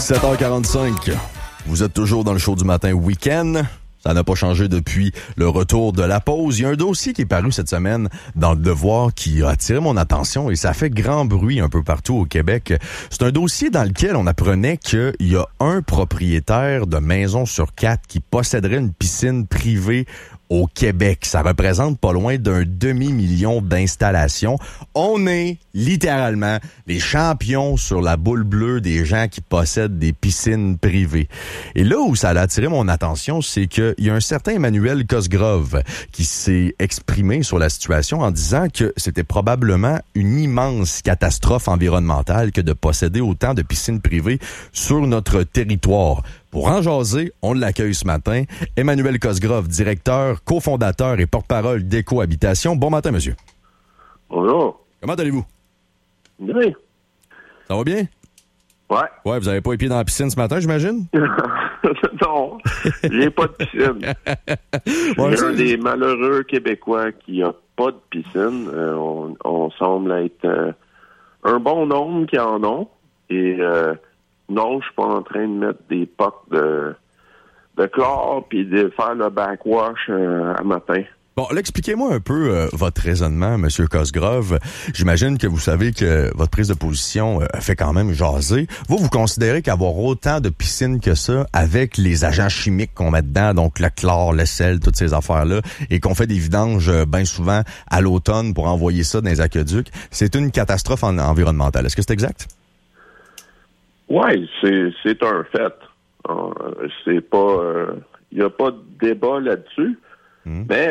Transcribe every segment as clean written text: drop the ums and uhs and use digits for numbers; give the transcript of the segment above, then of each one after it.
17h45. Vous êtes toujours dans le show du matin week-end. Ça n'a pas changé depuis le retour de la pause. Il y a un dossier qui est paru cette semaine dans Le Devoir qui a attiré mon attention et ça fait grand bruit un peu partout au Québec. C'est un dossier dans lequel on apprenait qu'il y a un propriétaire de maison sur 4 qui posséderait une piscine privée au Québec. Ça représente pas loin d'un demi-million d'installations. On est littéralement les champions sur la boule bleue des gens qui possèdent des piscines privées. Et là où ça a attiré mon attention, c'est qu'il y a un certain Emmanuel Cosgrove qui s'est exprimé sur la situation en disant que c'était probablement une immense catastrophe environnementale que de posséder autant de piscines privées sur notre territoire. Pour en jaser, on l'accueille ce matin. Emmanuel Cosgrove, directeur, cofondateur et porte-parole d'Écohabitation. Bon matin, monsieur. Bonjour. Comment allez-vous? Bien. Ça va bien? Ouais. Ouais, vous avez pas les pieds dans la piscine ce matin, j'imagine? Non, j'ai pas de piscine. Ouais, j'ai un des malheureux Québécois qui a pas de piscine. On semble être un bon nombre qui en ont. Et non, je suis pas en train de mettre des pocs de chlore puis de faire le backwash à matin. Bon, là, expliquez-moi un peu votre raisonnement, Monsieur Cosgrove. J'imagine que vous savez que votre prise de position fait quand même jaser. Vous considérez qu'avoir autant de piscines que ça, avec les agents chimiques qu'on met dedans, donc le chlore, le sel, toutes ces affaires-là, et qu'on fait des vidanges bien souvent à l'automne pour envoyer ça dans les aqueducs, c'est une catastrophe environnementale. Est-ce que c'est exact? Oui, c'est un fait. C'est pas... il n'y a pas de débat là-dessus. Mais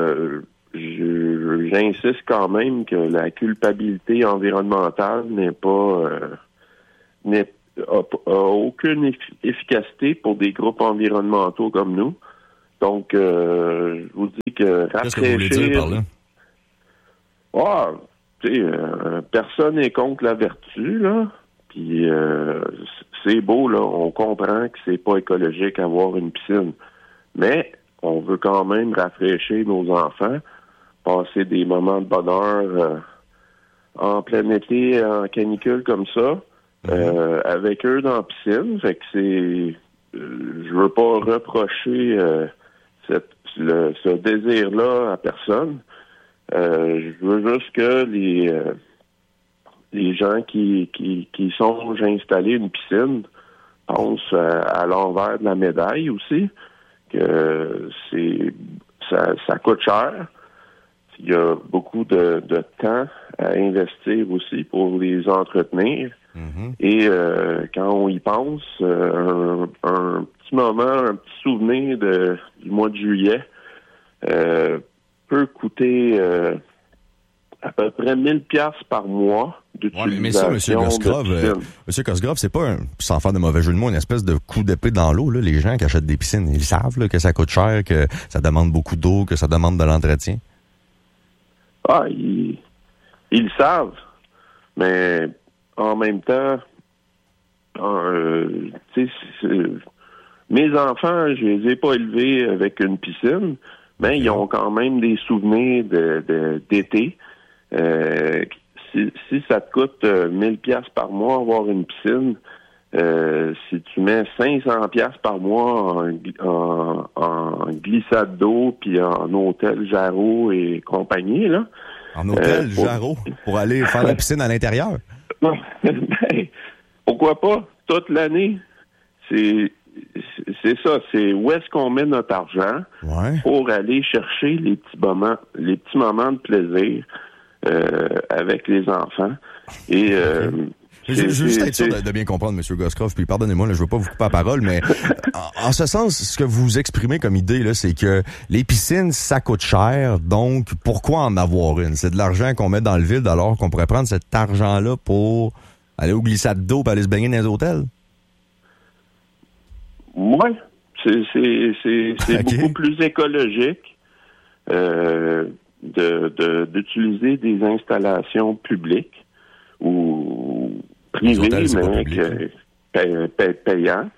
j'insiste quand même que la culpabilité environnementale n'a aucune efficacité pour des groupes environnementaux comme nous. Donc, je vous dis que rafraîchir... Qu'est-ce que vous voulez dire par là? Personne n'est contre la vertu, là. Puis c'est beau, là. On comprend que c'est pas écologique avoir une piscine. Mais on veut quand même rafraîchir nos enfants, passer des moments de bonheur en plein été, en canicule comme ça, avec eux dans la piscine. Fait que c'est... je veux pas reprocher ce désir-là à personne. Je veux juste que les gens qui songent à installer une piscine pensent à l'envers de la médaille aussi, que ça coûte cher. Il y a beaucoup de temps à investir aussi pour les entretenir. Et quand on y pense, un petit moment, un petit souvenir du mois de juillet peut coûter à peu près 1000 $, par mois d'utilisation. Ouais, mais ça, Monsieur Cosgrove, c'est pas, sans faire de mauvais jeu de mots, une espèce de coup d'épée dans l'eau, là. Les gens qui achètent des piscines, ils savent là, que ça coûte cher, que ça demande beaucoup d'eau, que ça demande de l'entretien. Ah, ils le savent. Mais en même temps, mes enfants, je les ai pas élevés avec une piscine, mais ils ont quand même des souvenirs d'été. Si ça te coûte 1000 $ par mois avoir une piscine, si tu mets 500 $ par mois en glissade d'eau puis en hôtel Jarreau et compagnie, là. En hôtel Jarreau pour aller faire la piscine à l'intérieur? Ben, pourquoi pas? Toute l'année. C'est ça. C'est où est-ce qu'on met notre argent pour aller chercher les petits moments de plaisir avec les enfants. Et je veux juste être sûr de bien comprendre, M. Cosgrove, puis pardonnez-moi, là, je veux pas vous couper la parole, mais en ce sens, ce que vous exprimez comme idée, là, c'est que les piscines, ça coûte cher, donc pourquoi en avoir une? C'est de l'argent qu'on met dans le vide alors qu'on pourrait prendre cet argent-là pour aller au glissade d'eau et aller se baigner dans les hôtels? Oui, c'est beaucoup plus écologique d'utiliser des installations publiques ou privées, mais payantes.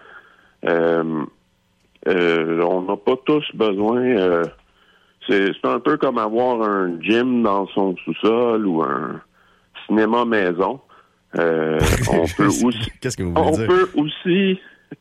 On n'a pas tous besoin... c'est un peu comme avoir un gym dans son sous-sol ou un cinéma maison. On peut aussi, Qu'est-ce que vous voulez dire? on peut aussi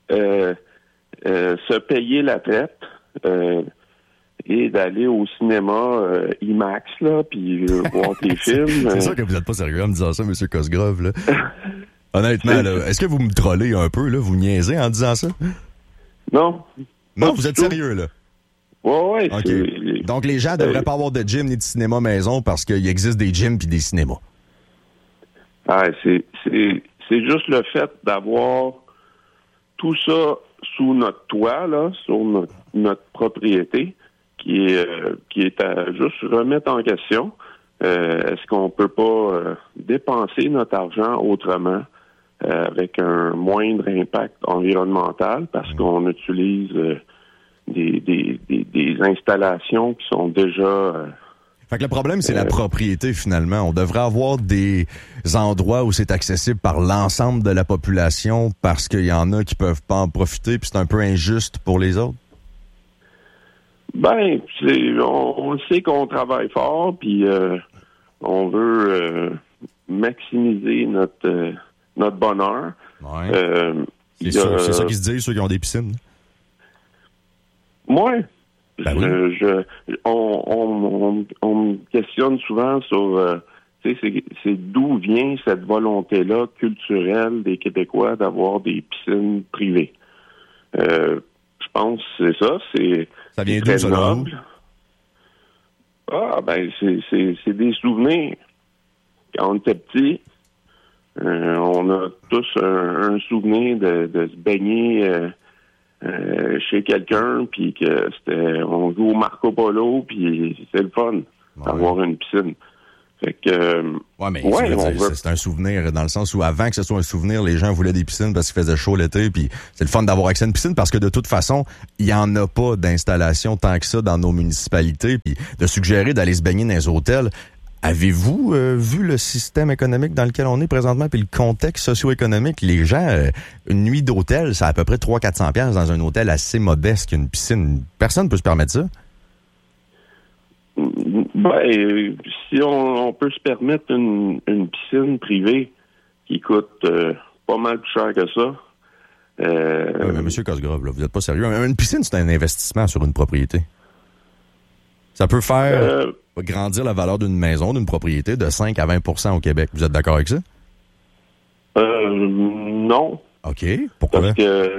se payer la traite et d'aller au cinéma IMAX, là, puis voir tes films. C'est sûr que vous n'êtes pas sérieux en me disant ça, M. Cosgrove, là. Honnêtement, là, est-ce que vous me trollez un peu, là? Vous me niaisez en disant ça? Non. Non, vous êtes sérieux, là? Ouais. OK. Donc, les gens ne devraient pas avoir de gym ni de cinéma maison parce qu'il existe des gyms puis des cinémas. C'est juste le fait d'avoir tout ça sous notre toit, là, sur notre propriété, qui est à juste remettre en question. Est-ce qu'on peut pas dépenser notre argent autrement avec un moindre impact environnemental parce qu'on utilise des installations qui sont déjà... Fait que le problème, c'est la propriété, finalement. On devrait avoir des endroits où c'est accessible par l'ensemble de la population parce qu'il y en a qui peuvent pas en profiter puis c'est un peu injuste pour les autres. Ben, on sait qu'on travaille fort puis on veut maximiser notre bonheur. Ouais. C'est ça qu'ils se disent, ceux qui ont des piscines. Moi, ben oui. on me questionne souvent sur c'est d'où vient cette volonté-là culturelle des Québécois d'avoir des piscines privées. Je pense que c'est ça. Ça vient d'où, selon vous? Ah, ben, c'est des souvenirs. Quand on était petit, on a tous un souvenir de se baigner chez quelqu'un, puis que on joue au Marco Polo, puis c'est le fun d'avoir une piscine. Fait que c'est un souvenir dans le sens où avant que ce soit un souvenir, les gens voulaient des piscines parce qu'il faisait chaud l'été, puis c'est le fun d'avoir accès à une piscine parce que de toute façon, il y en a pas d'installation tant que ça dans nos municipalités, puis de suggérer d'aller se baigner dans les hôtels. Avez-vous vu le système économique dans lequel on est présentement puis le contexte socio-économique? Les gens, une nuit d'hôtel, c'est à peu près 300-400 $ dans un hôtel assez modeste qu'une piscine. Personne ne peut se permettre ça? Ben, si on peut se permettre une piscine privée qui coûte pas mal plus cher que ça. Oui, mais M. Cosgrove, là, vous n'êtes pas sérieux. Une piscine, c'est un investissement sur une propriété. Ça peut faire grandir la valeur d'une maison, d'une propriété de 5 à 20 % au Québec. Vous êtes d'accord avec ça? Non. OK. Pourquoi? Parce que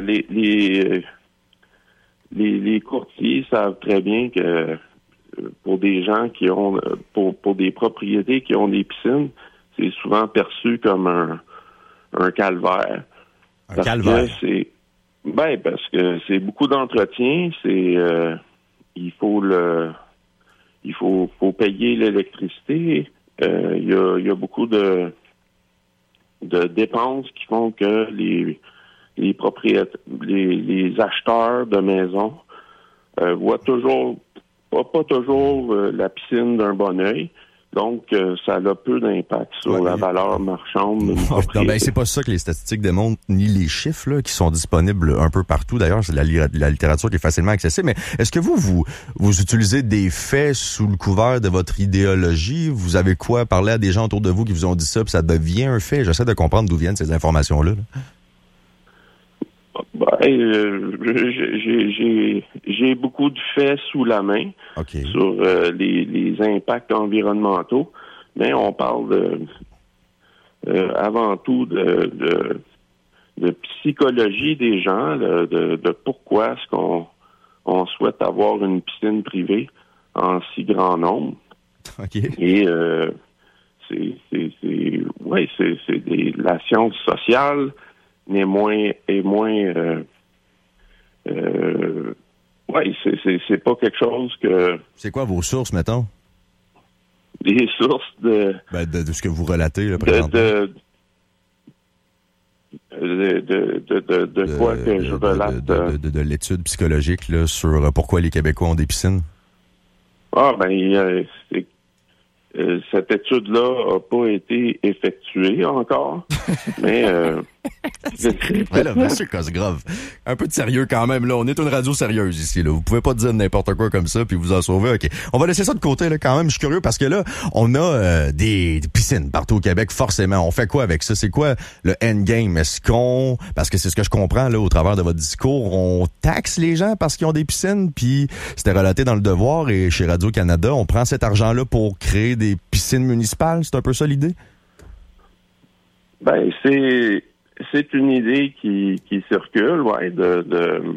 les courtiers savent très bien que pour des gens qui ont pour des propriétés qui ont des piscines, c'est souvent perçu comme un calvaire. Un calvaire? Parce que c'est beaucoup d'entretien, il faut payer l'électricité. Il y a beaucoup de dépenses qui font que les propriétaires, les acheteurs de maisons voient toujours pas toujours la piscine d'un bon œil. Donc, ça a peu d'impact sur la valeur marchande d'une propriété. Non, ben, c'est pas ça que les statistiques démontrent, ni les chiffres là, qui sont disponibles un peu partout. D'ailleurs, c'est la littérature qui est facilement accessible. Mais est-ce que vous utilisez des faits sous le couvert de votre idéologie? Vous avez quoi parler à des gens autour de vous qui vous ont dit ça, puis ça devient un fait? J'essaie de comprendre d'où viennent ces informations-là. J'ai beaucoup de faits sous la main sur les impacts environnementaux, mais on parle avant tout de psychologie des gens, de pourquoi est-ce qu'on souhaite avoir une piscine privée en si grand nombre. Et la science sociale c'est pas quelque chose que... C'est quoi vos sources, mettons? Les sources de ce que vous relatez, là, présentement. De quoi que je relate? De l'étude psychologique, là, sur pourquoi les Québécois ont des piscines? Cette étude-là n'a pas été effectuée encore, mais Voilà, monsieur Cosgrove, un peu de sérieux quand même, là. On est une radio sérieuse ici, là. Vous pouvez pas dire n'importe quoi comme ça puis vous en sauver. OK. On va laisser ça de côté, là, quand même. Je suis curieux parce que là, on a des piscines partout au Québec, forcément. On fait quoi avec ça? C'est quoi le endgame? Parce que c'est ce que je comprends, là, au travers de votre discours, on taxe les gens parce qu'ils ont des piscines, puis c'était relaté dans Le Devoir et chez Radio-Canada, on prend cet argent-là pour créer des piscines municipales. C'est un peu ça l'idée? Ben, c'est une idée qui circule, ouais, de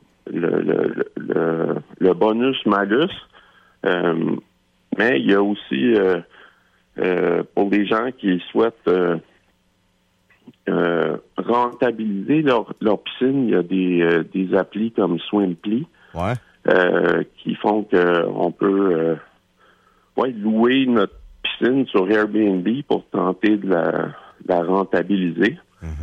le bonus-malus. Mais il y a aussi, pour les gens qui souhaitent rentabiliser leur piscine, il y a des applis comme Swimply qui font qu'on peut louer notre piscine sur Airbnb pour tenter de la rentabiliser.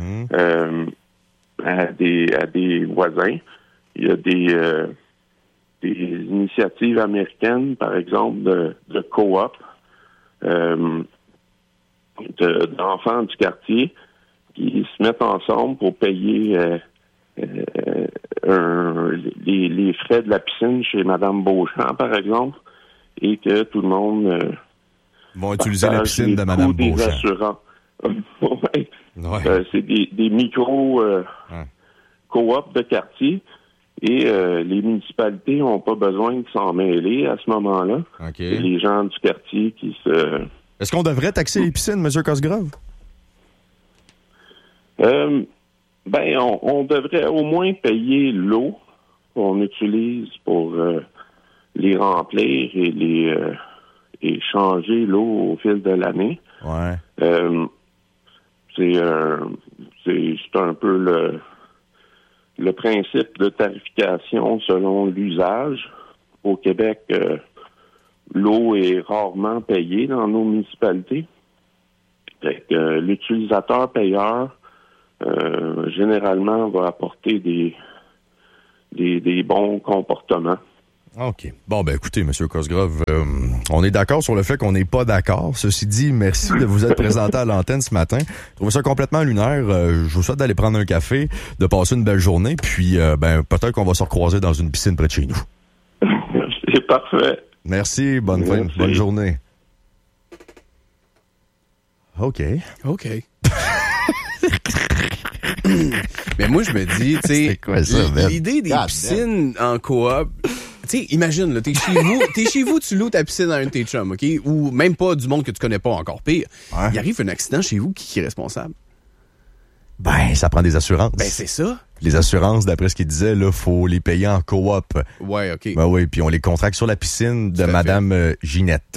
À des voisins. Il y a des initiatives américaines, par exemple, de coop, d'enfants du quartier qui se mettent ensemble pour payer les frais de la piscine chez Mme Beauchamp, par exemple, et que tout le monde vont utiliser la piscine de Mme Beauchamp. C'est des micro coop de quartier et les municipalités n'ont pas besoin de s'en mêler à ce moment-là. Okay. C'est les gens du quartier qui se... Est-ce qu'on devrait taxer les piscines, M. Cosgrove? On devrait au moins payer l'eau qu'on utilise pour les remplir et changer l'eau au fil de l'année. Ouais. C'est un peu le principe de tarification selon l'usage. Au Québec, l'eau est rarement payée dans nos municipalités. Fait que, l'utilisateur-payeur, généralement, va apporter des bons comportements. OK. Bon, ben écoutez, M. Cosgrove, on est d'accord sur le fait qu'on n'est pas d'accord. Ceci dit, merci de vous être présenté à l'antenne ce matin. Je trouve ça complètement lunaire. Je vous souhaite d'aller prendre un café, de passer une belle journée, puis peut-être qu'on va se recroiser dans une piscine près de chez nous. C'est parfait. Merci, bonne journée. OK. Mais moi, je me dis, tu sais, ça, l'idée des piscines en coop, tu sais, imagine, là, t'es chez vous, tu loues ta piscine à un de tes chums, OK? Ou même pas du monde que tu connais pas, encore pire. Ouais. Il arrive un accident chez vous, qui est responsable? Ben, ça prend des assurances. Ben, c'est ça. Les assurances, d'après ce qu'il disait, là, faut les payer en coop. Ouais, OK. Ben oui, puis on les contracte sur la piscine de Madame Ginette.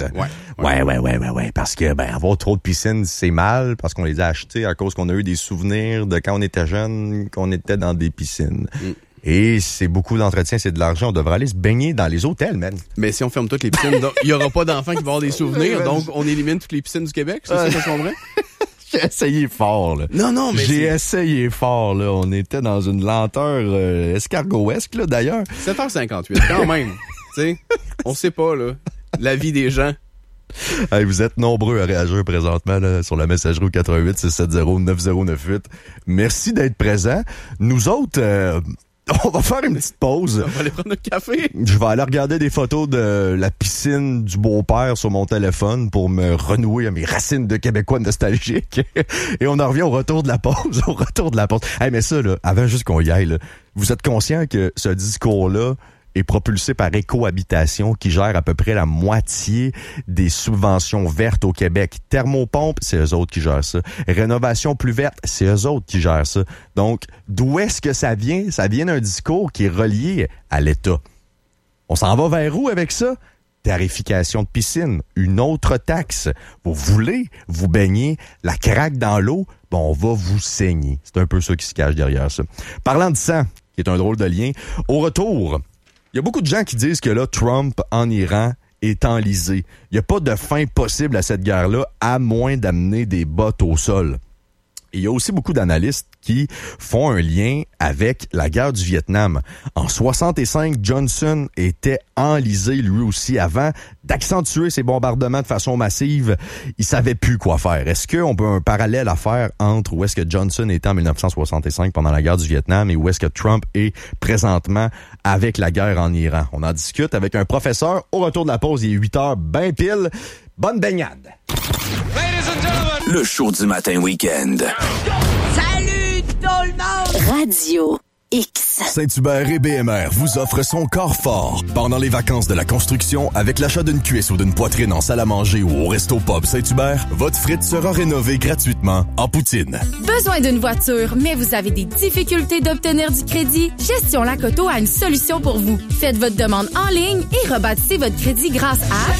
Ouais. Parce que, avoir trop de piscines, c'est mal, parce qu'on les a achetées à cause qu'on a eu des souvenirs de quand on était jeune, qu'on était dans des piscines. Et c'est beaucoup d'entretien, c'est de l'argent. On devrait aller se baigner dans les hôtels, man. Mais si on ferme toutes les piscines, il n'y aura pas d'enfants qui vont avoir des souvenirs, donc on élimine toutes les piscines du Québec, c'est ça que je comprends? J'ai essayé fort, là. Non, mais j'ai essayé fort, là. On était dans une lenteur escargoesque, là, d'ailleurs. 7h58, quand même. Tu sais, on sait pas, là, la vie des gens. Hey, vous êtes nombreux à réagir présentement là, sur la messagerie au 88-670-9098. Merci d'être présents. Nous autres... on va faire une petite pause. On va aller prendre un café. Je vais aller regarder des photos de la piscine du beau-père sur mon téléphone pour me renouer à mes racines de Québécois nostalgiques. Et on en revient au retour de la pause. Hey, mais ça, là, avant juste qu'on y aille, là, vous êtes conscient que ce discours-là est propulsé par Écohabitation qui gère à peu près la moitié des subventions vertes au Québec. Thermopompe, c'est eux autres qui gèrent ça. Rénovation plus verte, c'est eux autres qui gèrent ça. Donc, d'où est-ce que ça vient? Ça vient d'un discours qui est relié à l'État. On s'en va vers où avec ça? Tarification de piscine, une autre taxe. Vous voulez vous baigner, la craque dans l'eau, on va vous saigner. C'est un peu ça qui se cache derrière ça. Parlant de sang, qui est un drôle de lien, au retour... Il y a beaucoup de gens qui disent que là, Trump en Iran est enlisé. Il n'y a pas de fin possible à cette guerre-là, à moins d'amener des bottes au sol. Et il y a aussi beaucoup d'analystes qui font un lien avec la guerre du Vietnam. En 65, Johnson était enlisé lui aussi avant d'accentuer ses bombardements de façon massive. Il savait plus quoi faire. Est-ce qu'on peut un parallèle à faire entre où est-ce que Johnson était en 1965 pendant la guerre du Vietnam et où est-ce que Trump est présentement avec la guerre en Iran? On en discute avec un professeur. Au retour de la pause, il est 8h, ben pile. Bonne baignade! Le show du matin week-end. Salut tout le monde! Radio X. Saint-Hubert et BMR vous offrent son corps fort. Pendant les vacances de la construction, avec l'achat d'une cuisse ou d'une poitrine en salle à manger ou au Resto Pub Saint-Hubert, votre frite sera rénovée gratuitement en poutine. Besoin d'une voiture, mais vous avez des difficultés d'obtenir du crédit? Gestion Lacoto a une solution pour vous. Faites votre demande en ligne et rebâtissez votre crédit grâce à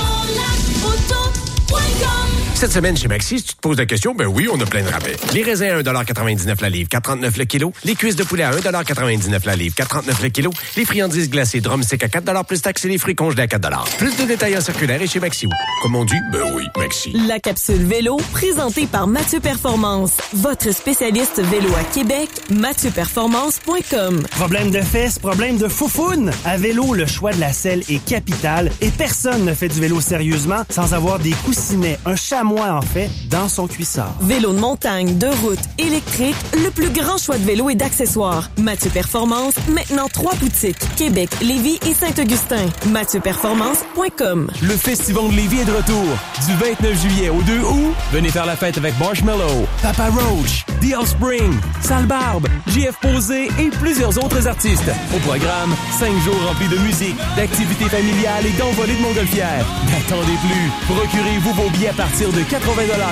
Cette semaine, chez Maxi, si tu te poses la question, ben oui, on a plein de rabais. Les raisins à 1,99$ la livre, 4,39$ le kilo. Les cuisses de poulet à 1,99$ la livre, 4,39$ le kilo. Les friandises glacées drum sec à 4$ plus taxes et les fruits congelés à 4$. Plus de détails en circulaire et chez Maxi. Comme on dit, ben oui, Maxi. La capsule vélo, présentée par Mathieu Performance. Votre spécialiste vélo à Québec, MathieuPerformance.com. Problème de fesses, problème de foufoune. À vélo, le choix de la selle est capital et personne ne fait du vélo sérieusement sans avoir des coussinets, un chamois en fait, dans son cuissard. Vélo de montagne, de route, électrique, le plus grand choix de vélos et d'accessoires. Mathieu Performance, maintenant 3 boutiques. Québec, Lévis et Saint-Augustin. MathieuPerformance.com. Le Festival de Lévis est de retour. Du 29 juillet au 2 août, venez faire la fête avec Marshmello, Papa Roach, The Offspring, Sale Barbe, JF Posé et plusieurs autres artistes. Au programme, 5 jours remplis de musique, d'activités familiales et d'envolées de montgolfières. N'attendez plus. Procurez-vous vos billets à partir de 80,99$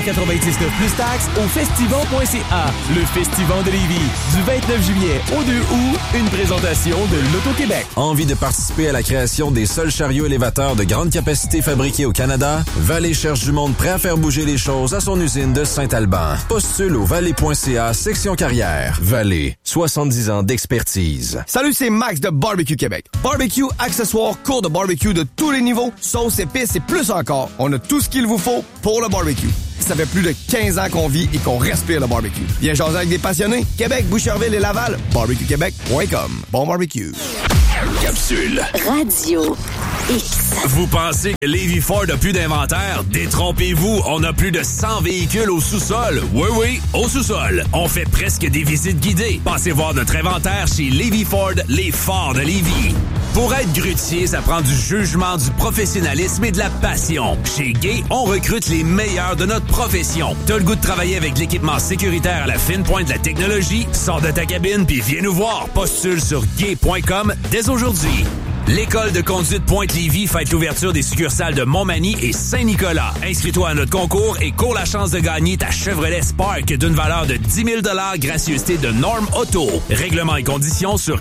plus taxes au festival.ca. Le Festival de Lévis. Du 29 juillet au 2 août, une présentation de l'Auto-Québec. Envie de participer à la création des seuls chariots élévateurs de grande capacité fabriqués au Canada? Vallée cherche du monde prêt à faire bouger les choses à son usine de Saint-Alban. Postule au vallée.ca, section carrière. Vallée, 70 ans d'expertise. Salut, c'est Max de Barbecue Québec. Barbecue, accessoires, cours de barbecue de tous les niveaux, sauces, épices et plus encore. On a tout ce qu'il vous faut pour le barbecue. Ça fait plus de 15 ans qu'on vit et qu'on respire le barbecue. Viens jaser avec des passionnés. Québec, Boucherville et Laval. BarbecueQuébec.com. Bon barbecue. Capsule. Radio X. Vous pensez que Lévis Ford a plus d'inventaire? Détrompez-vous, on a plus de 100 véhicules au sous-sol. Oui, au sous-sol. On fait presque des visites guidées. Passez voir notre inventaire chez Lévis Ford, les Fords de Lévis. Pour être grutier, ça prend du jugement, du professionnalisme et de la passion. Chez Gay, on recrute les meilleurs de notre profession. T'as le goût de travailler avec l'équipement sécuritaire à la fine pointe de la technologie? Sors de ta cabine puis viens nous voir. Postule sur gay.com dès aujourd'hui. L'École de conduite Pointe-Lévis fête l'ouverture des succursales de Montmagny et Saint-Nicolas. Inscris-toi à notre concours et cours la chance de gagner ta Chevrolet Spark d'une valeur de 10 000 $, gracieuseté de Norme Auto. Règlements et conditions sur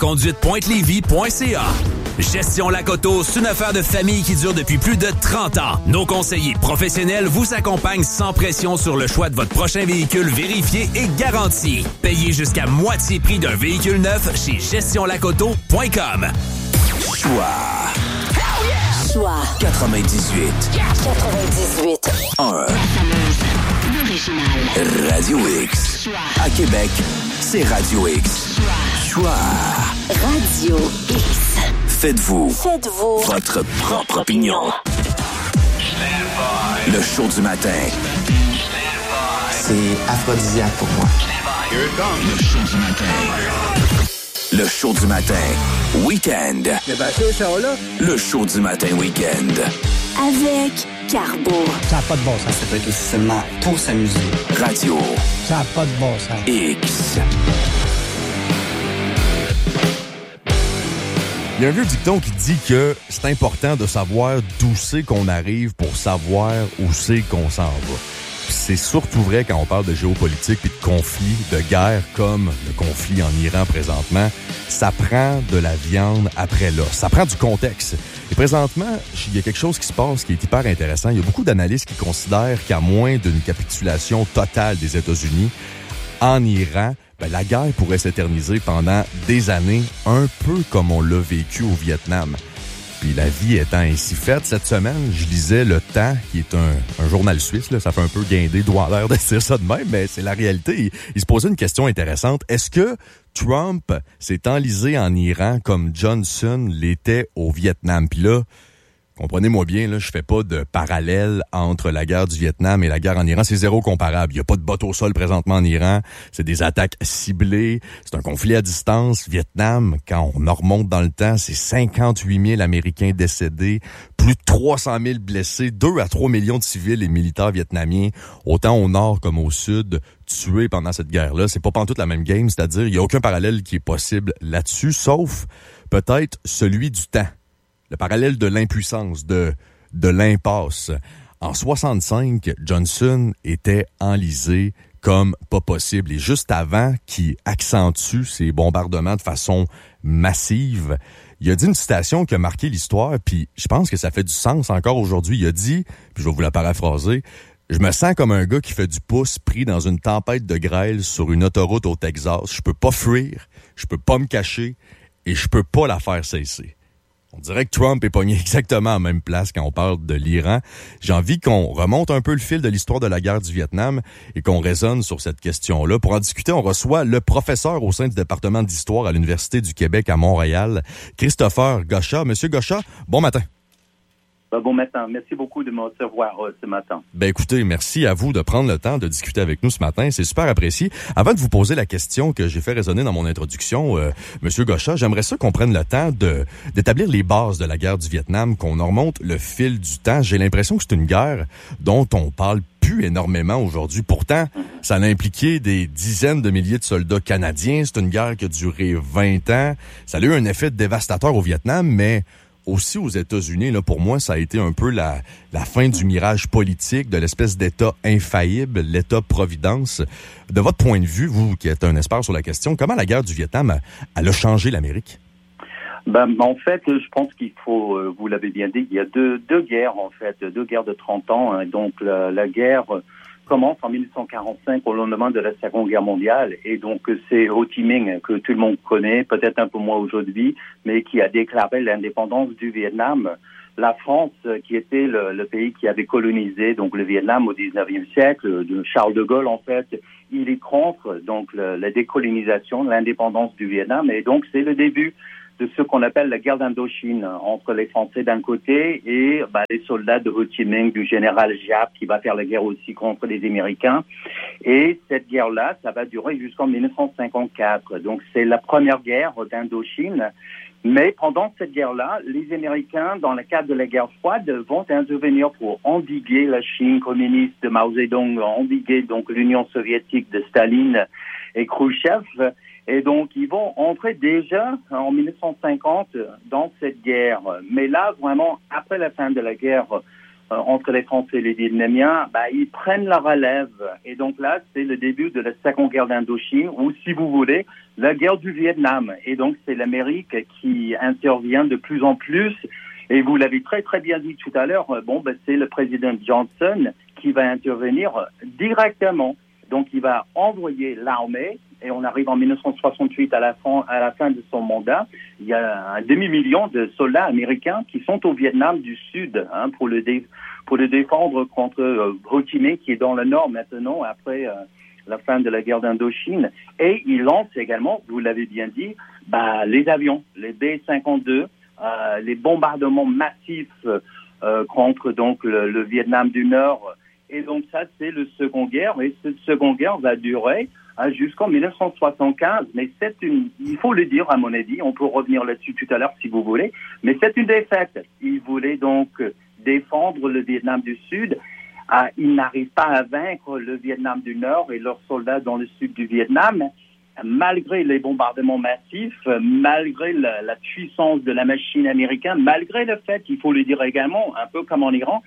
écoledeconduitepointe-lévis.ca. Gestion Lacoto, c'est une affaire de famille qui dure depuis plus de 30 ans. Nos conseillers professionnels vous accompagnent sans pression sur le choix de votre prochain véhicule vérifié et garanti. Payez jusqu'à moitié prix d'un véhicule neuf chez gestionlacoto.com. Choix 98. 1. Radio X. À Québec, c'est Radio X. Choix. Radio X. Faites-vous votre propre opinion. Le show du matin. C'est aphrodisiaque pour moi. Le show du matin. Le show du matin. Week-end. Le show du matin week-end. Avec Carbo. Ça n'a pas de bon sens. Ça peut être aussi seulement pour s'amuser. Radio. Ça n'a pas de bon sens. X. Il y a un vieux dicton qui dit que c'est important de savoir d'où c'est qu'on arrive pour savoir où c'est qu'on s'en va. Puis c'est surtout vrai quand on parle de géopolitique et de conflits, de guerre comme le conflit en Iran présentement. Ça prend de la viande après l'os. Ça prend du contexte. Et présentement, il y a quelque chose qui se passe qui est hyper intéressant. Il y a beaucoup d'analystes qui considèrent qu'à moins d'une capitulation totale des États-Unis en Iran, la guerre pourrait s'éterniser pendant des années, un peu comme on l'a vécu au Vietnam. Puis la vie étant ainsi faite, cette semaine, je lisais Le Temps, qui est un journal suisse, là, ça fait un peu guindé, doigt en l'air de dire ça de même, mais c'est la réalité. Il se posait une question intéressante. Est-ce que Trump s'est enlisé en Iran comme Johnson l'était au Vietnam? Puis là, comprenez-moi bien, là, je fais pas de parallèle entre la guerre du Vietnam et la guerre en Iran. C'est zéro comparable. Il y a pas de bottes au sol présentement en Iran. C'est des attaques ciblées. C'est un conflit à distance. Vietnam, quand on en remonte dans le temps, c'est 58 000 Américains décédés, plus de 300 000 blessés, 2 à 3 millions de civils et militaires vietnamiens, autant au nord comme au sud, tués pendant cette guerre-là. C'est pas pantoute la même game, c'est-à-dire il y a aucun parallèle qui est possible là-dessus, sauf peut-être celui du temps. Le parallèle de l'impuissance, de l'impasse. En 65, Johnson était enlisé comme pas possible. Et juste avant qu'il accentue ces bombardements de façon massive, il a dit une citation qui a marqué l'histoire, puis je pense que ça fait du sens encore aujourd'hui. Il a dit, puis je vais vous la paraphraser, « Je me sens comme un gars qui fait du pouce pris dans une tempête de grêle sur une autoroute au Texas. Je peux pas fuir, je peux pas me cacher et je peux pas la faire cesser. » On dirait que Trump est pogné exactement à la même place quand on parle de l'Iran. J'ai envie qu'on remonte un peu le fil de l'histoire de la guerre du Vietnam et qu'on raisonne sur cette question-là. Pour en discuter, on reçoit le professeur au sein du département d'histoire à l'Université du Québec à Montréal, Christopher Gauchat. Monsieur Gauchat, bon matin. Bon matin. Merci beaucoup de me recevoir ce matin. Ben écoutez, merci à vous de prendre le temps de discuter avec nous ce matin. C'est super apprécié. Avant de vous poser la question que j'ai fait résonner dans mon introduction, Monsieur Gauchat, j'aimerais ça qu'on prenne le temps d'établir les bases de la guerre du Vietnam, qu'on en remonte le fil du temps. J'ai l'impression que c'est une guerre dont on parle plus énormément aujourd'hui. Pourtant, ça a impliqué des dizaines de milliers de soldats canadiens. C'est une guerre qui a duré 20 ans. Ça a eu un effet dévastateur au Vietnam, mais aussi aux États-Unis, là, pour moi, ça a été un peu la fin du mirage politique, de l'espèce d'État infaillible, l'État-providence. De votre point de vue, vous qui êtes un expert sur la question, comment la guerre du Vietnam elle a changé l'Amérique? En fait, je pense qu'il faut, vous l'avez bien dit, il y a deux guerres, en fait, deux guerres de 30 ans. Hein. Donc, la guerre commence en 1945 au lendemain de la Seconde Guerre mondiale. Et donc, c'est Ho Chi Minh, que tout le monde connaît, peut-être un peu moins aujourd'hui, mais qui a déclaré l'indépendance du Vietnam. La France, qui était le pays qui avait colonisé donc le Vietnam au 19e siècle, de Charles de Gaulle, en fait, il est contre donc la décolonisation, l'indépendance du Vietnam. Et donc, c'est le début de ce qu'on appelle la guerre d'Indochine entre les Français d'un côté et les soldats de Ho Chi Minh, du général Giap, qui va faire la guerre aussi contre les Américains. Et cette guerre-là, ça va durer jusqu'en 1954. Donc, c'est la première guerre d'Indochine. Mais pendant cette guerre-là, les Américains, dans le cadre de la guerre froide, vont intervenir pour endiguer la Chine communiste de Mao Zedong, endiguer donc l'Union soviétique de Staline et Khrouchtchev. Et donc, ils vont entrer déjà en 1950 dans cette guerre. Mais là, vraiment, après la fin de la guerre entre les Français et les Vietnamiens, ils prennent la relève. Et donc là, c'est le début de la Seconde Guerre d'Indochine, ou si vous voulez, la guerre du Vietnam. Et donc, c'est l'Amérique qui intervient de plus en plus. Et vous l'avez très, très bien dit tout à l'heure, c'est le président Johnson qui va intervenir directement. Donc, il va envoyer l'armée, et on arrive en 1968 à la fin de son mandat. Il y a un demi-million de soldats américains qui sont au Vietnam du Sud pour le défendre contre Ho Chi Minh, qui est dans le Nord maintenant, après la fin de la guerre d'Indochine. Et il lance également, vous l'avez bien dit, les avions, les B-52, les bombardements massifs contre donc le Vietnam du Nord. Et donc ça, c'est la Seconde Guerre. Et cette Seconde Guerre va durer jusqu'en 1975. Mais il faut le dire à mon avis, on peut revenir là-dessus tout à l'heure si vous voulez, mais c'est une défaite. Ils voulaient donc défendre le Vietnam du Sud. Ils n'arrivent pas à vaincre le Vietnam du Nord et leurs soldats dans le sud du Vietnam. Malgré les bombardements massifs, malgré la puissance de la machine américaine, malgré le fait, il faut le dire également, un peu comme en Iran,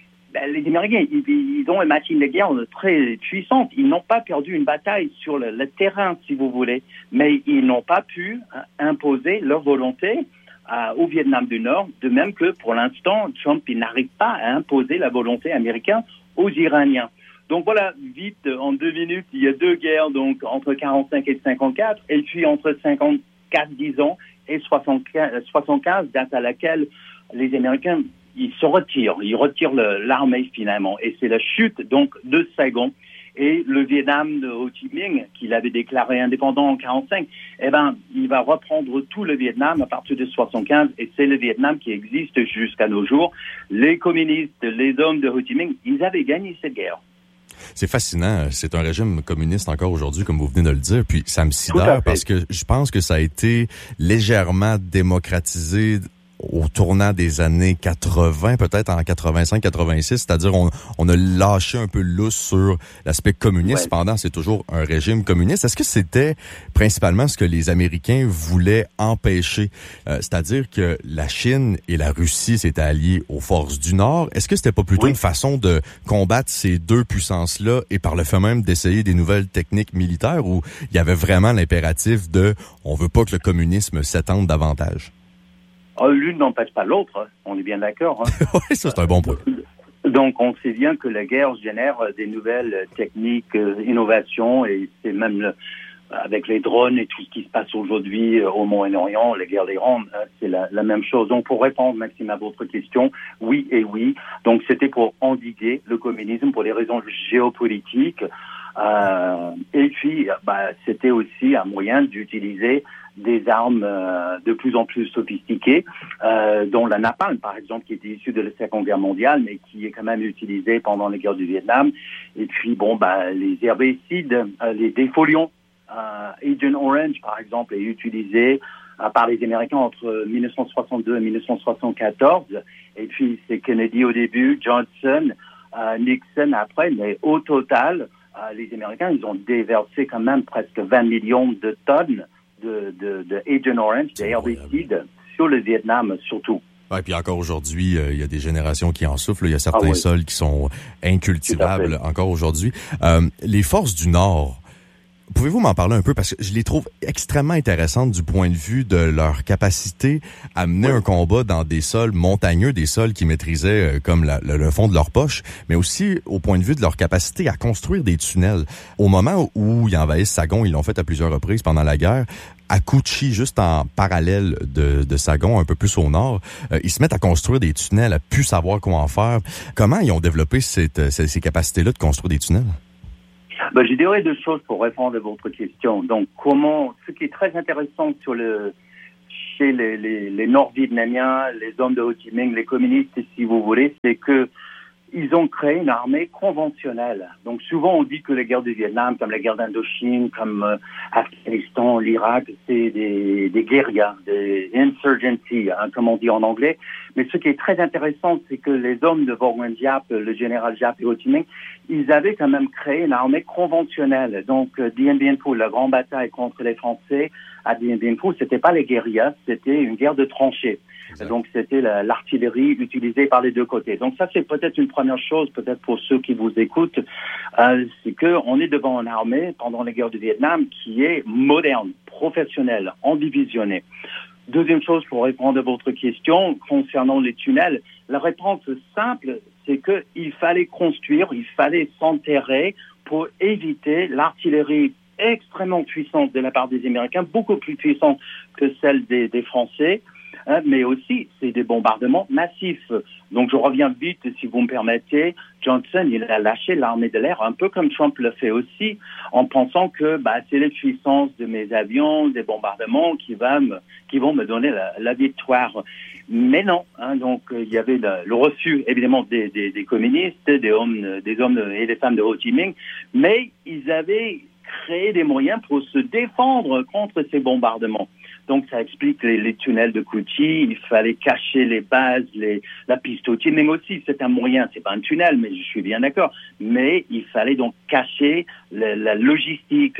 les Américains, ils ont une machine de guerre très puissante. Ils n'ont pas perdu une bataille sur le terrain, si vous voulez, mais ils n'ont pas pu imposer leur volonté au Vietnam du Nord, de même que pour l'instant, Trump n'arrive pas à imposer la volonté américaine aux Iraniens. Donc voilà, vite, en 2 minutes, il y a 2 guerres, donc entre 45 et 54, et puis entre 54, disons, et 75, date à laquelle les Américains, ils se retirent. Ils retirent l'armée finalement. Et c'est la chute donc de Saigon. Et le Vietnam de Ho Chi Minh, qu'il avait déclaré indépendant en 45, il va reprendre tout le Vietnam à partir de 75, et c'est le Vietnam qui existe jusqu'à nos jours. Les communistes, les hommes de Ho Chi Minh, ils avaient gagné cette guerre. C'est fascinant. C'est un régime communiste encore aujourd'hui, comme vous venez de le dire. Puis ça me sidère parce que je pense que ça a été légèrement démocratisé au tournant des années 80, peut-être en 85-86, c'est-à-dire on a lâché un peu le lousse sur l'aspect communiste. Cependant, c'est toujours un régime communiste. Est-ce que c'était principalement ce que les Américains voulaient empêcher? C'est-à-dire que la Chine et la Russie s'étaient alliées aux forces du Nord. Est-ce que c'était pas plutôt une façon de combattre ces deux puissances-là et par le fait même d'essayer des nouvelles techniques militaires, où il y avait vraiment l'impératif de on veut pas que le communisme s'étende davantage? L'une n'empêche pas l'autre, on est bien d'accord. Oui, ça c'est un bon point. Donc on sait bien que la guerre génère des nouvelles techniques, innovations, et c'est même avec les drones et tout ce qui se passe aujourd'hui au Moyen-Orient, la guerre d'Iran, c'est la même chose. Donc pour répondre, Maxime, à votre question, oui et oui. Donc c'était pour endiguer le communisme pour des raisons géopolitiques. Et puis c'était aussi un moyen d'utiliser des armes de plus en plus sophistiquées, dont la napalm, par exemple, qui était issue de la Seconde Guerre mondiale, mais qui est quand même utilisée pendant les guerres du Vietnam. Et puis, les herbicides, les défoliants, Agent Orange, par exemple, est utilisé par les Américains entre 1962 et 1974. Et puis, c'est Kennedy au début, Johnson, Nixon après, mais au total, les Américains, ils ont déversé quand même presque 20 millions de tonnes de Agent Orange, des herbicides sur le Vietnam surtout. Et puis encore aujourd'hui, il y a des générations qui en souffrent. Il y a certains sols qui sont incultivables encore aujourd'hui. Les forces du Nord, pouvez-vous m'en parler un peu? Parce que je les trouve extrêmement intéressantes du point de vue de leur capacité à mener un combat dans des sols montagneux, des sols qu'ils maîtrisaient comme le fond de leur poche, mais aussi au point de vue de leur capacité à construire des tunnels. Au moment où ils envahissent Saigon, ils l'ont fait à plusieurs reprises pendant la guerre, à Cu Chi, juste en parallèle de Saigon, un peu plus au nord, ils se mettent à construire des tunnels, à plus savoir quoi en faire. Comment ils ont développé ces capacités-là de construire des tunnels? Je dirais deux choses pour répondre à votre question. Donc, ce qui est très intéressant chez les Nord-Vietnamiens, les hommes de Ho Chi Minh, les communistes, si vous voulez, c'est que ils ont créé une armée conventionnelle. Donc, souvent, on dit que les guerres du Vietnam, comme la guerre d'Indochine, comme Afghanistan, l'Irak, c'est des guérillas, des insurgency, comme on dit en anglais. Mais ce qui est très intéressant, c'est que les hommes de Vo Nguyen Giap, le général Giap et Ho Chi Minh, ils avaient quand même créé une armée conventionnelle. Donc, Dien Bien Phu, la grande bataille contre les Français à Dien Bien Phu, c'était pas les guérillas, c'était une guerre de tranchées. Exact. Donc, c'était l'artillerie utilisée par les deux côtés. Donc, ça, c'est peut-être une première chose, peut-être pour ceux qui vous écoutent, c'est qu'on est devant une armée, pendant les guerres du Vietnam, qui est moderne, professionnelle, endivisionnée. Deuxième chose, pour répondre à votre question concernant les tunnels, la réponse simple, c'est qu'il fallait construire, il fallait s'enterrer pour éviter l'artillerie extrêmement puissante de la part des Américains, beaucoup plus puissante que celle des Français, mais aussi c'est des bombardements massifs. Donc je reviens vite, si vous me permettez. Johnson, il a lâché l'armée de l'air, un peu comme Trump le fait aussi, en pensant que c'est les puissances de mes avions, des bombardements qui vont me donner la victoire. Mais non, donc il y avait le refus évidemment des communistes, des hommes et des femmes de Ho Chi Minh, mais ils avaient créé des moyens pour se défendre contre ces bombardements. Donc, ça explique les tunnels de Cu Chi. Il fallait cacher les bases, la piste Ho Chi Minh aussi. C'est un moyen, c'est pas un tunnel, mais je suis bien d'accord. Mais il fallait donc cacher la logistique,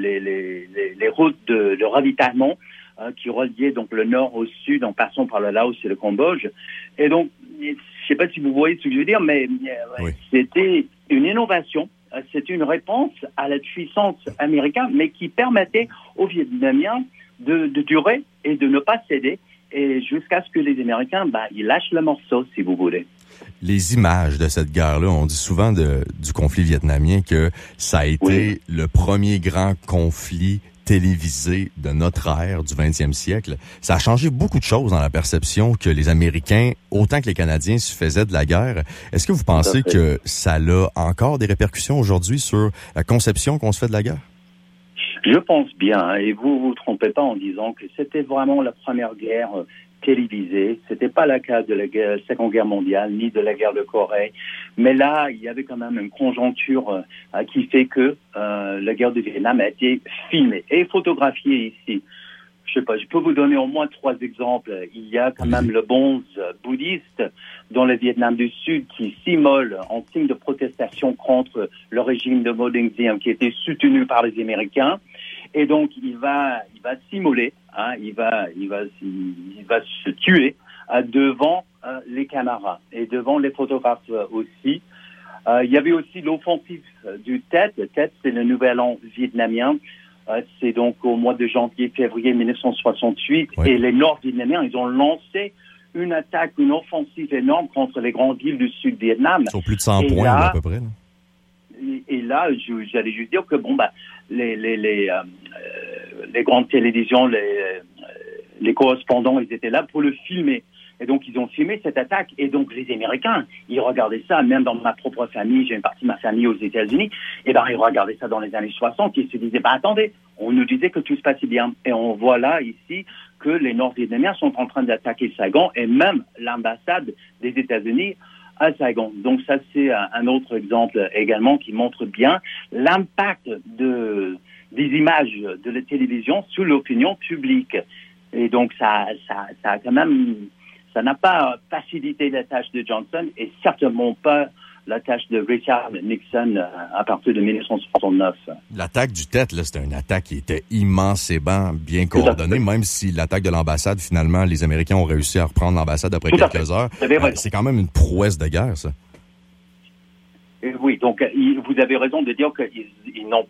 les routes de ravitaillement qui reliaient donc le nord au sud en passant par le Laos et le Cambodge. Et donc, je sais pas si vous voyez ce que je veux dire, mais c'était une innovation. C'est une réponse à la puissance américaine, mais qui permettait aux Vietnamiens de durer et de ne pas céder, et jusqu'à ce que les Américains, ils lâchent le morceau, si vous voulez. Les images de cette guerre-là, on dit souvent du conflit vietnamien que ça a été le premier grand conflit télévisée de notre ère du 20e siècle, ça a changé beaucoup de choses dans la perception que les Américains, autant que les Canadiens, se faisaient de la guerre. Est-ce que vous pensez que ça a encore des répercussions aujourd'hui sur la conception qu'on se fait de la guerre? Je pense bien, et vous trompez pas en disant que c'était vraiment la première guerre télévisée. C'était pas le cas de la Seconde Guerre mondiale, ni de la guerre de Corée. Mais là, il y avait quand même une conjoncture qui fait que la guerre du Vietnam a été filmée et photographiée ici. Je sais pas, je peux vous donner au moins 3 exemples. Il y a quand même le bonze bouddhiste dans le Vietnam du Sud qui s'immole en signe de protestation contre le régime de Ngo Dinh Diem qui était soutenu par les Américains. Et donc, il va s'immoler, il va se tuer devant les caméras et devant les photographes aussi. Il y avait aussi l'offensive du Tet. Le Tet, c'est le nouvel an vietnamien. C'est donc au mois de janvier-février 1968. Oui. Et les Nord-Vietnamiens, ils ont lancé une attaque, une offensive énorme contre les grandes villes du Sud-Vietnam. Sur plus de 100 points, là, à peu près. Là. Et là, j'allais juste dire que les grandes télévisions, les correspondants, ils étaient là pour le filmer. Et donc, ils ont filmé cette attaque. Et donc, les Américains, ils regardaient ça, même dans ma propre famille, j'ai une partie de ma famille aux États-Unis, et ben, ils regardaient ça dans les années 60, ils se disaient, attendez, on nous disait que tout se passait bien. Et on voit là, ici, que les Nord-Vietnamiens sont en train d'attaquer Saigon, et même l'ambassade des États-Unis à Saigon. Donc ça, c'est un autre exemple également qui montre bien l'impact des images de la télévision sur l'opinion publique. Et donc ça a quand même, ça n'a pas facilité la tâche de Johnson et certainement pas la tâche de Richard Nixon à partir de 1969. L'attaque du Tet, là, c'était une attaque qui était immensément bien coordonnée, même si l'attaque de l'ambassade, finalement, les Américains ont réussi à reprendre l'ambassade après quelques heures. C'est quand même une prouesse de guerre, ça. Oui, donc vous avez raison de dire qu'ils n'ont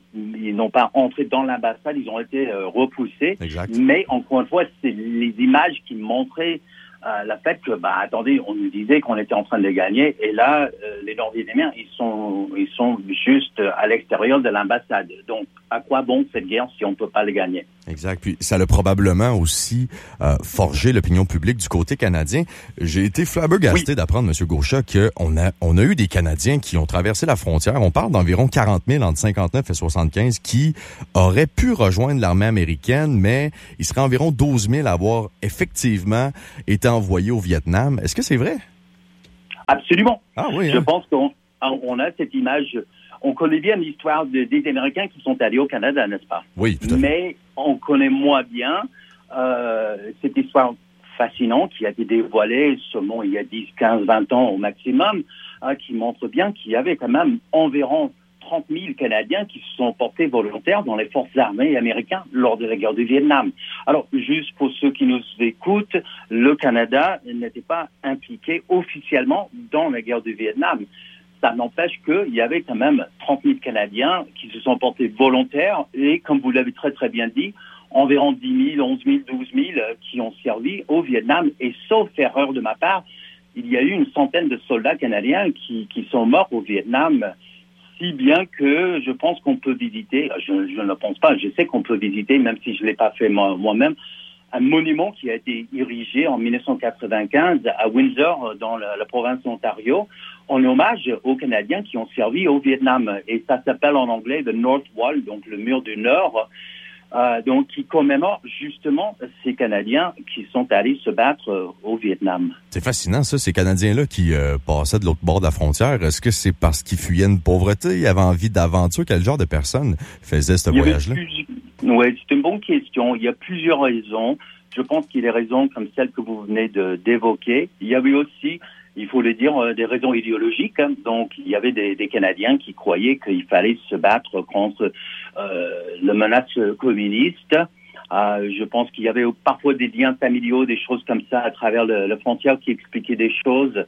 pas entré dans l'ambassade, ils ont été repoussés. Exact. Mais encore une fois, c'est les images qui montraient le fait que, attendez, on nous disait qu'on était en train de les gagner, et là, les Nord-Vietnamiens, ils sont juste à l'extérieur de l'ambassade. Donc, à quoi bon cette guerre si on ne peut pas les gagner? Exact. Puis, ça a probablement aussi forgé l'opinion publique du côté canadien. J'ai été flabbergasté d'apprendre, M. Gauchat, qu'on a eu des Canadiens qui ont traversé la frontière. On parle d'environ 40 000 entre 59 et 75 qui auraient pu rejoindre l'armée américaine, mais il serait environ 12 000 à avoir effectivement été envoyés au Vietnam. Est-ce que c'est vrai? Absolument. Ah oui. Je pense qu'on a cette image. On connaît bien l'histoire des Américains qui sont allés au Canada, n'est-ce pas? Oui, tout à fait. Mais on connaît moins bien cette histoire fascinante qui a été dévoilée seulement il y a 10, 15, 20 ans au maximum, qui montre bien qu'il y avait quand même environ 30 000 Canadiens qui se sont portés volontaires dans les forces armées américaines lors de la guerre du Vietnam. Alors, juste pour ceux qui nous écoutent, le Canada n'était pas impliqué officiellement dans la guerre du Vietnam. Ça n'empêche qu'il y avait quand même 30 000 Canadiens qui se sont portés volontaires et, comme vous l'avez très très bien dit, environ 10 000, 11 000, 12 000 qui ont servi au Vietnam. Et sauf erreur de ma part, il y a eu une centaine de soldats canadiens qui sont morts au Vietnam, si bien que je pense qu'on peut visiter, je ne pense pas, je sais qu'on peut visiter, même si je ne l'ai pas fait moi-même, un monument qui a été érigé en 1995 à Windsor, dans la province d'Ontario, en hommage aux Canadiens qui ont servi au Vietnam. Et ça s'appelle en anglais The North Wall, donc le mur du Nord, donc qui commémore justement ces Canadiens qui sont allés se battre au Vietnam. C'est fascinant, ça, ces Canadiens-là qui passaient de l'autre bord de la frontière. Est-ce que c'est parce qu'ils fuyaient une pauvreté, ils avaient envie d'aventure? Quel genre de personnes faisaient ce voyage-là? Oui, c'est une bonne question. Il y a plusieurs raisons. Je pense qu'il y a des raisons comme celles que vous venez d'évoquer. Il y avait aussi, il faut le dire, des raisons idéologiques. Donc, il y avait des Canadiens qui croyaient qu'il fallait se battre contre la menace communiste. Je pense qu'il y avait parfois des liens familiaux, des choses comme ça à travers la frontière qui expliquaient des choses.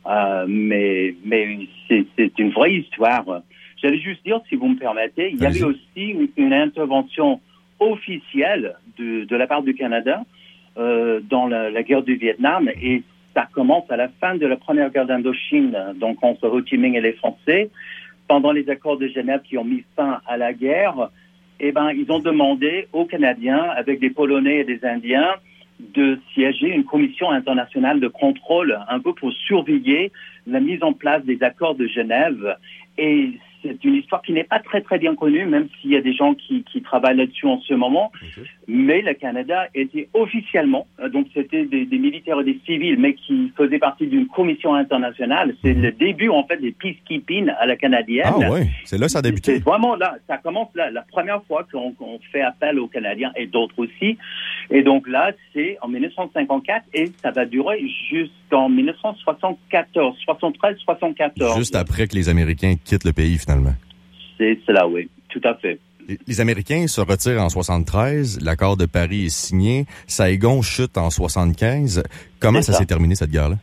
Mais c'est une vraie histoire. J'allais juste dire, si vous me permettez, il y avait aussi une intervention officielle de la part du Canada dans la guerre du Vietnam, et ça commence à la fin de la première guerre d'Indochine, donc entre Ho Chi Minh et les Français, pendant les accords de Genève qui ont mis fin à la guerre. ils ont demandé aux Canadiens, avec des Polonais et des Indiens, de siéger une commission internationale de contrôle, un peu pour surveiller la mise en place des accords de Genève. Et c'est une histoire qui n'est pas très très bien connue, même s'il y a des gens qui travaillent là-dessus en ce moment. Okay. Mais le Canada était officiellement, donc c'était des militaires et des civils, mais qui faisaient partie d'une commission internationale. C'est le début en fait des peacekeeping à la canadienne. Ah oui, c'est là que ça a débuté. C'est vraiment là, ça commence là, la première fois qu'on fait appel aux Canadiens et d'autres aussi. Et donc là, c'est en 1954 et ça va durer jusqu'en 1974, 73, 74. Juste après que les Américains quittent le pays finalement. C'est cela, oui, tout à fait. Les Américains se retirent en 73, l'accord de Paris est signé, Saigon chute en 75. Comment ça s'est terminé, cette guerre-là?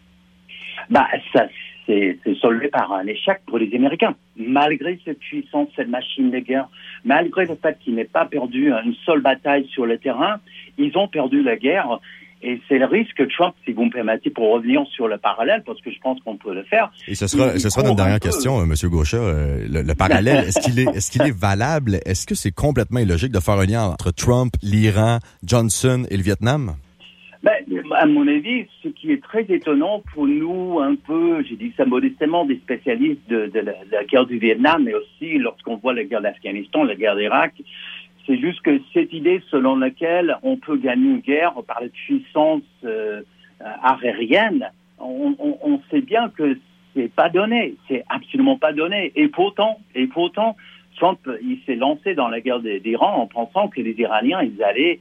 Ça c'est solvé par un échec pour les Américains. Malgré cette puissance, cette machine de guerre, malgré le fait qu'ils n'aient pas perdu une seule bataille sur le terrain, ils ont perdu la guerre. Et c'est le risque que Trump, si vous me permettez, pour revenir sur le parallèle, parce que je pense qu'on peut le faire. Et ce sera notre dernière question, M. Gaucha. Le parallèle, est-ce qu'il est valable? Est-ce que c'est complètement illogique de faire un lien entre Trump, l'Iran, Johnson et le Vietnam? À mon avis, ce qui est très étonnant pour nous, un peu, j'ai dit ça modestement, des spécialistes de la guerre du Vietnam, mais aussi lorsqu'on voit la guerre d'Afghanistan, la guerre d'Irak, c'est juste que cette idée selon laquelle on peut gagner une guerre par la puissance aérienne, on sait bien que c'est pas donné, c'est absolument pas donné. Et pourtant, Trump, il s'est lancé dans la guerre d'Iran en pensant que les Iraniens, ils allaient,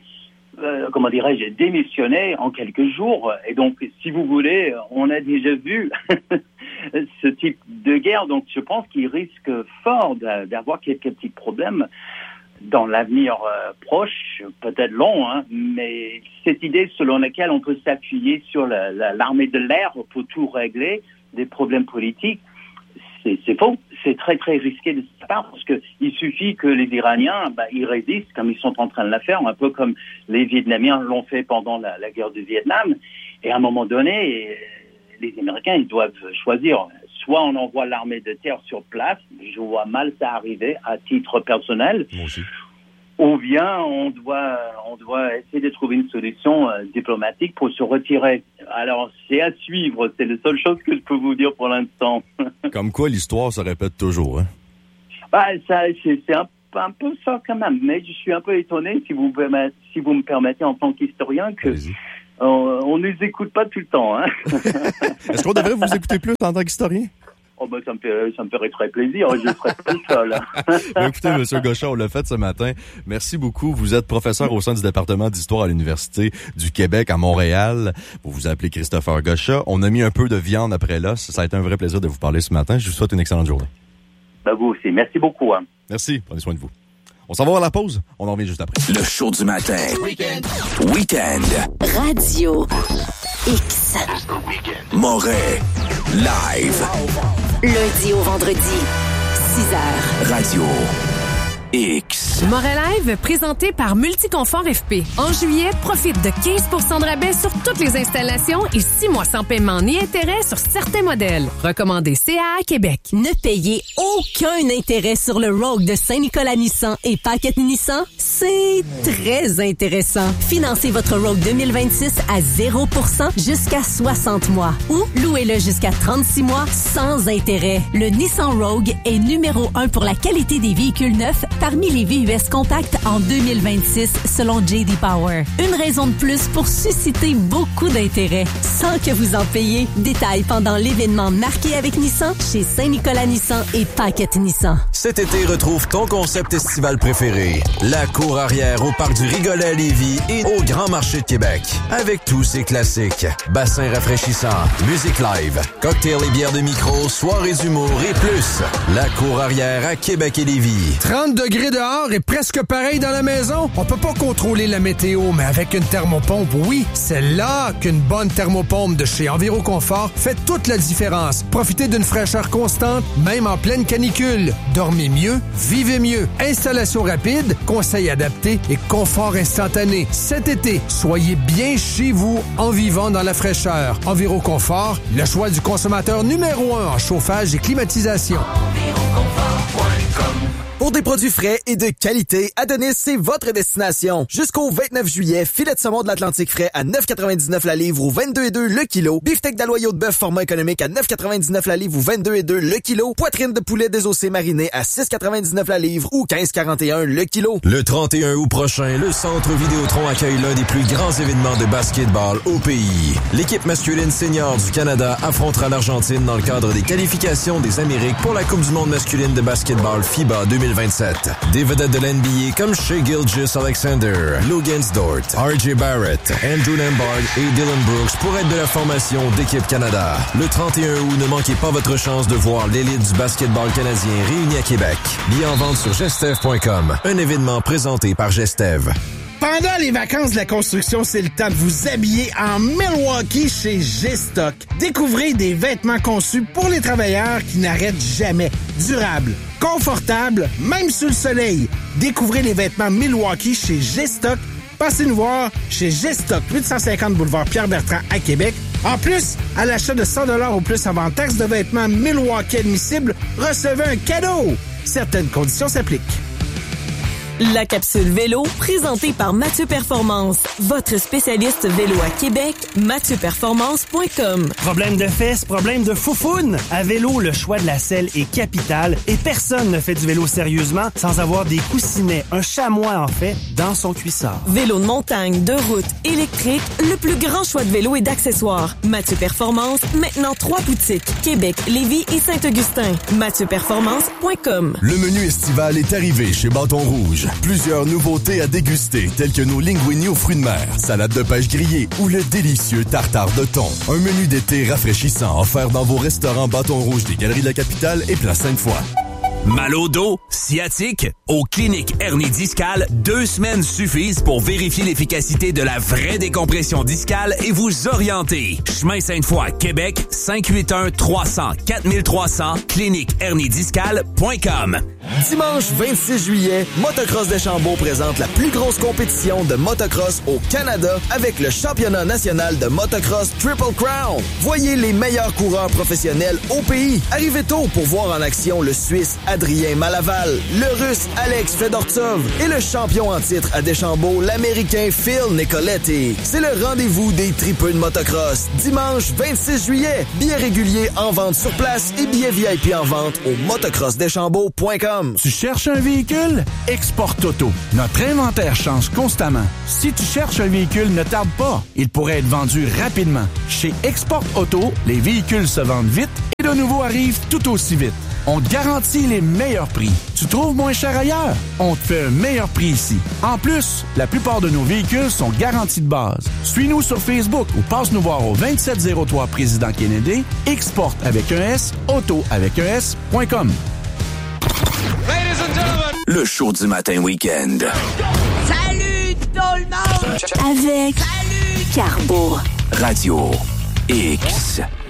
démissionner en quelques jours. Et donc, si vous voulez, on a déjà vu ce type de guerre. Donc, je pense qu'il risque fort d'avoir quelques petits problèmes dans l'avenir proche, peut-être long, mais cette idée selon laquelle on peut s'appuyer sur l'armée de l'air pour tout régler, des problèmes politiques, c'est faux. C'est très, très risqué de sa part parce que il suffit que les Iraniens, ils résistent comme ils sont en train de la faire, un peu comme les Vietnamiens l'ont fait pendant la guerre du Vietnam. Et à un moment donné, les Américains, ils doivent choisir. Soit on envoie l'armée de terre sur place, je vois mal ça arriver à titre personnel. Moi aussi. Ou bien on doit essayer de trouver une solution diplomatique pour se retirer. Alors c'est à suivre, c'est la seule chose que je peux vous dire pour l'instant. Comme quoi l'histoire se répète toujours, hein? C'est un peu ça quand même, mais je suis un peu étonné, si vous me permettez en tant qu'historien, que on ne les écoute pas tout le temps. Hein. Est-ce qu'on devrait vous écouter plus en tant qu'historien? Ça me ferait très plaisir, je serais pas le seul. Écoutez, M. Gaucha, on l'a fait ce matin. Merci beaucoup. Vous êtes professeur au sein du département d'histoire à l'Université du Québec à Montréal. Vous vous appelez Christopher Gaucha. On a mis un peu de viande après l'os. Ça a été un vrai plaisir de vous parler ce matin. Je vous souhaite une excellente journée. Vous aussi. Merci beaucoup. Merci. Prenez soin de vous. On s'en va à la pause. On en revient juste après. Le show du matin. Week-end. Radio X. Moret. Live. Lundi au vendredi, 6h. Radio X. Moret Live, présenté par Multiconfort FP. En juillet, profite de 15% de rabais sur toutes les installations et 6 mois sans paiement ni intérêt sur certains modèles. Recommandé CAA Québec. Ne payez aucun intérêt sur le Rogue de Saint-Nicolas Nissan et Paquette Nissan. C'est très intéressant. Financez votre Rogue 2026 à 0% jusqu'à 60 mois ou louez-le jusqu'à 36 mois sans intérêt. Le Nissan Rogue est numéro 1 pour la qualité des véhicules neufs parmi les VUS compacts en 2026 selon J.D. Power. Une raison de plus pour susciter beaucoup d'intérêt sans que vous en payiez. Détails pendant l'événement Marqué avec Nissan chez Saint-Nicolas Nissan et Paquette Nissan. Cet été, retrouve ton concept estival préféré. La cour arrière au parc du Rigolet à Lévis et au Grand Marché de Québec. Avec tous ses classiques. Bassins rafraîchissants, musique live, cocktails et bières de micro, soirées d'humour et plus. La cour arrière à Québec et Lévis. 30 degrés dehors et presque pareil dans la maison. On peut pas contrôler la météo, mais avec une thermopompe, oui, c'est là qu'une bonne thermopompe de chez Enviroconfort fait toute la différence. Profitez d'une fraîcheur constante, même en pleine canicule. Dormez mieux, vivez mieux. Installation rapide, conseils adaptés et confort instantané. Cet été, soyez bien chez vous en vivant dans la fraîcheur. Enviroconfort, le choix du consommateur numéro 1 en chauffage et climatisation. Pour des produits frais et de qualité, Adonis, c'est votre destination. Jusqu'au 29 juillet, filet de saumon de l'Atlantique frais à 9,99 la livre ou 22,2 le kilo. Beefsteak d'aloyau de bœuf format économique à 9,99 la livre ou 22,2 le kilo. Poitrine de poulet désossé mariné à 6,99 la livre ou 15,41 le kilo. Le 31 août prochain, le Centre Vidéotron accueille l'un des plus grands événements de basketball au pays. L'équipe masculine senior du Canada affrontera l'Argentine dans le cadre des qualifications des Amériques pour la Coupe du monde masculine de basketball FIBA 2027. Des vedettes de l'NBA comme Shai Gilgeous-Alexander, Logan Dort, R.J. Barrett, Andrew Nembhard et Dylan Brooks pour être de la formation d'équipe Canada. Le 31 août, ne manquez pas votre chance de voir l'élite du basketball canadien réunie à Québec. Billets en vente sur gestev.com. Un événement présenté par Gestev. Pendant les vacances de la construction, c'est le temps de vous habiller en Milwaukee chez G-Stock. Découvrez des vêtements conçus pour les travailleurs qui n'arrêtent jamais. Durables, confortables, même sous le soleil. Découvrez les vêtements Milwaukee chez G-Stock. Passez nous voir chez G-Stock, 850 boulevard Pierre-Bertrand à Québec. En plus, à l'achat de 100 $ ou plus avant taxe de vêtements Milwaukee admissibles, recevez un cadeau. Certaines conditions s'appliquent. La capsule vélo, présentée par Mathieu Performance. Votre spécialiste vélo à Québec, MathieuPerformance.com. Problème de fesses, problème de foufoune? À Vélo, le choix de la selle est capital et personne ne fait du vélo sérieusement sans avoir des coussinets, un chamois en fait, dans son cuissard. Vélo de montagne, de route, électrique, le plus grand choix de vélo et d'accessoires. Mathieu Performance, maintenant 3 boutiques, Québec, Lévis et Saint-Augustin. MathieuPerformance.com. Le menu estival est arrivé chez Bâton Rouge. Plusieurs nouveautés à déguster, telles que nos linguini aux fruits de mer, salade de pêche grillée ou le délicieux tartare de thon. Un menu d'été rafraîchissant offert dans vos restaurants Bâton Rouge des Galeries de la Capitale et Place Sainte-Foy. Mal au dos, sciatique, aux cliniques hernie discale, 2 semaines suffisent pour vérifier l'efficacité de la vraie décompression discale et vous orienter. Chemin Sainte-Foy, Québec, 581-300-4300, cliniqueherniediscale.com. Dimanche 26 juillet, Motocross Deschambault présente la plus grosse compétition de motocross au Canada avec le championnat national de motocross Triple Crown. Voyez les meilleurs coureurs professionnels au pays. Arrivez tôt pour voir en action le Suisse Adrien Malaval, le Russe Alex Fedortsov et le champion en titre à Deschambault, l'Américain Phil Nicoletti. C'est le rendez-vous des tripeux de motocross. Dimanche 26 juillet, billets réguliers en vente sur place et billets VIP en vente au motocrossdeschambault.com. Tu cherches un véhicule? Export Auto. Notre inventaire change constamment. Si tu cherches un véhicule, ne tarde pas. Il pourrait être vendu rapidement. Chez Export Auto, les véhicules se vendent vite et de nouveaux arrivent tout aussi vite. On te garantit les meilleurs prix. Tu trouves moins cher ailleurs? On te fait un meilleur prix ici. En plus, la plupart de nos véhicules sont garantis de base. Suis-nous sur Facebook ou passe nous voir au 2703 Président Kennedy, Export avec un S, Auto avec un S.com. Le show du matin week-end. Salut tout le monde! Avec Salut! Carbo. Radio X.